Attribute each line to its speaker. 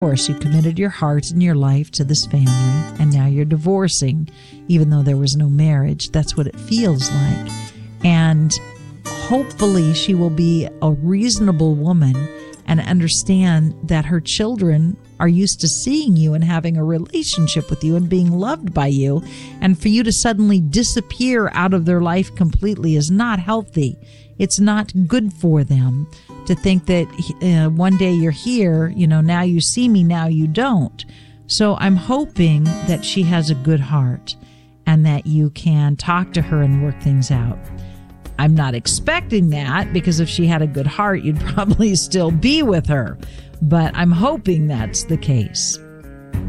Speaker 1: course, you committed your heart and your life to this family, and now you're divorcing, even though there was no marriage. That's what it feels like. And hopefully she will be a reasonable woman and understand that her children are used to seeing you and having a relationship with you and being loved by you. And for you to suddenly disappear out of their life completely is not healthy. It's not good for them to think that one day you're here, now you see me, now you don't. So I'm hoping that she has a good heart and that you can talk to her and work things out. I'm not expecting that, because if she had a good heart, you'd probably still be with her. But I'm hoping that's the case.